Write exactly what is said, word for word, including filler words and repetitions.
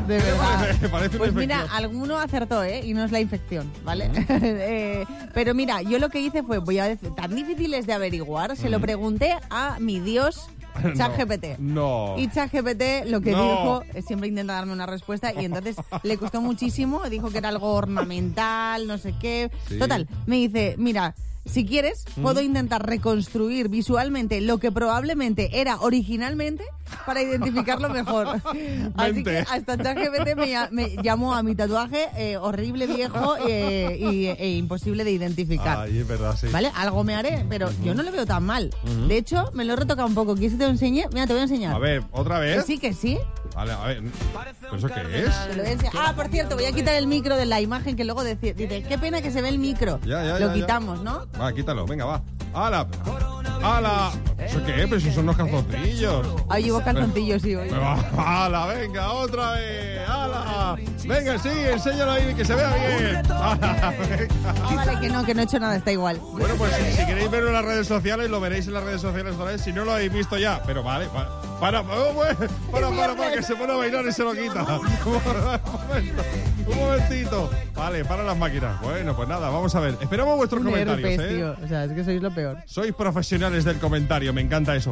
De verdad. Parece, parece pues una mira, infección. alguno acertó, ¿eh? Y no es la infección, ¿vale? Uh-huh. eh, pero mira, yo lo que hice fue, voy a decir, tan difícil es de averiguar, se uh-huh. lo pregunté a mi Dios ChatGPT. No, no. Y ChatGPT lo que no. dijo, siempre intenta darme una respuesta y entonces le costó muchísimo, dijo que era algo ornamental, no sé qué. Sí. Total, me dice, mira, si quieres, ¿Mm? puedo intentar reconstruir visualmente lo que probablemente era originalmente para identificarlo mejor. Así que hasta ChatGPT me, me llamó a mi tatuaje eh, horrible, viejo eh, y, e imposible de identificar. Ay, es verdad, sí. ¿Vale? Algo me haré, pero uh-huh. yo no lo veo tan mal. Uh-huh. De hecho, me lo he retocado un poco. ¿Quieres que te lo enseñe? Mira, te voy a enseñar. A ver, ¿otra vez? Que sí, que sí. Vale, a ver. ¿Pero eso qué es? Te lo voy a enseñar. Ah, por cierto, voy a quitar el micro de la imagen que luego dice, dice qué pena que se ve el micro. Ya, ya, lo ya, quitamos, ya. ¿no? Va, quítalo, venga, va. ¡Hala! ¡Hala! ¿Eso qué es? Pero si son unos calzoncillos. Ay, llevo calzoncillos, sí, hoy. ¡Hala! Venga, otra vez. ¡Hala! Venga, sí, enséñalo ahí, que se vea bien. ¡Hala! Venga. Ah, vale, que no, que no he hecho nada, está igual. Bueno, pues si, si queréis verlo en las redes sociales, lo veréis en las redes sociales otra vez. Si no lo habéis visto ya, pero vale, para, para, para, para, para, para que se pone a bailar y se lo quita. Un momento, un momentito. Vale, para las máquinas. Bueno, pues nada, vamos a ver. Esperamos vuestros Un comentarios, herpes, ¿eh? Tío. O sea, es que sois lo peor. Sois profesionales del comentario, me encanta eso.